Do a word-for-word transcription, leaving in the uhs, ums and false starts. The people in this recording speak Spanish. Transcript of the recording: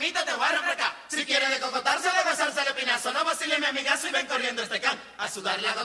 encimita te voy a refrescar. Si quieres de cocotarse, de gozarse el espinazo, no vacile mi amigazo y ven corriendo este can a sudar la gota.